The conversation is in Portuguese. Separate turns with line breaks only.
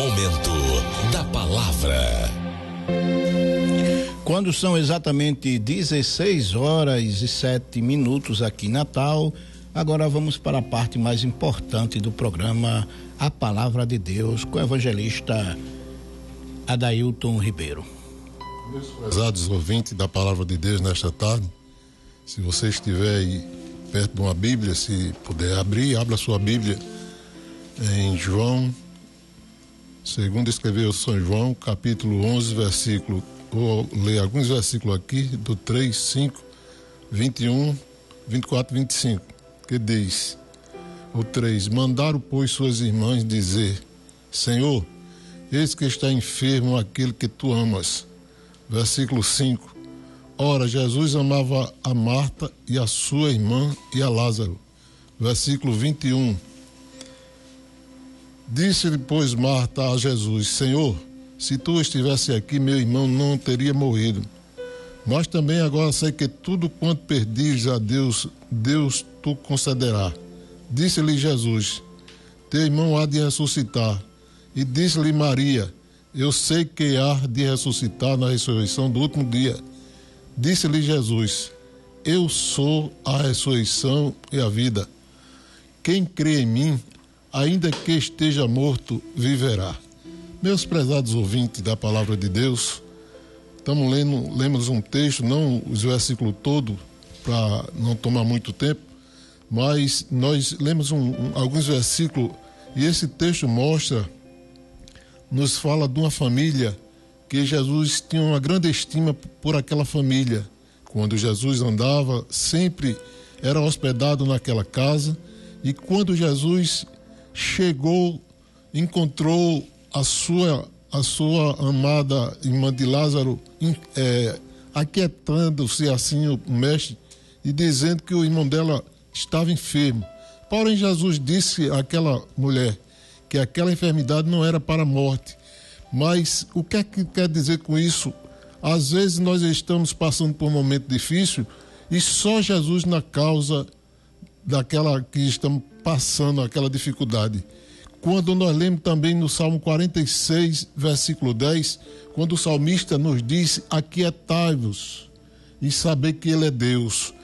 Momento da Palavra.
Quando são exatamente 16h07 aqui em Natal, agora vamos para a parte mais importante do programa, a Palavra de Deus, com o evangelista Adailton Ribeiro.
Meus prezados ouvintes da Palavra de Deus nesta tarde, se você estiver aí perto de uma Bíblia, se puder abrir, abra sua Bíblia em João, segundo escreveu São João, capítulo 11, versículo, vou ler alguns versículos aqui, do 3, 5, 21, 24, 25, que diz, o 3, mandaram, pois, suas irmãs dizer, Senhor, eis que está enfermo aquele que tu amas. Versículo 5, ora, Jesus amava a Marta e a sua irmã e a Lázaro. Versículo 21, disse-lhe, pois, Marta a Jesus, Senhor, se tu estivesse aqui, meu irmão não teria morrido. Mas também agora sei que tudo quanto pedires a Deus, Deus tu concederá. Disse-lhe Jesus, teu irmão há de ressuscitar. E disse-lhe Maria, eu sei que há de ressuscitar na ressurreição do último dia. Disse-lhe Jesus, eu sou a ressurreição e a vida. Quem crê em mim, ainda que esteja morto, viverá. Meus prezados ouvintes da Palavra de Deus, lemos um texto, não os versículos todos, para não tomar muito tempo, mas nós lemos alguns versículos, e esse texto nos fala de uma família que Jesus tinha uma grande estima por aquela família. Quando Jesus andava, sempre era hospedado naquela casa, e quando Jesus chegou, encontrou a sua amada irmã de Lázaro, aquietando-se assim o mestre e dizendo que o irmão dela estava enfermo. Porém, Jesus disse àquela mulher que aquela enfermidade não era para a morte. Mas o que é que quer dizer com isso? Às vezes nós estamos passando por um momento difícil e só Jesus na causa daquela que estamos passando, aquela dificuldade. Quando nós lemos também no Salmo 46, versículo 10, quando o salmista nos diz, aquietai-vos e saber que Ele é Deus.